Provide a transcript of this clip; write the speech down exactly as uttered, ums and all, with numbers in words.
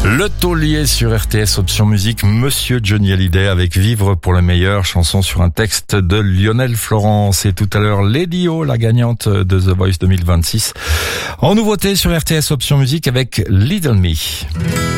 Le taulier sur R T S Option Musique, Monsieur Johnny Hallyday avec Vivre pour le meilleur, chanson sur un texte de Lionel Florence. Et tout à l'heure, Lady O, la gagnante de The Voice deux mille vingt-six. En nouveauté sur R T S Option Musique avec Little Me.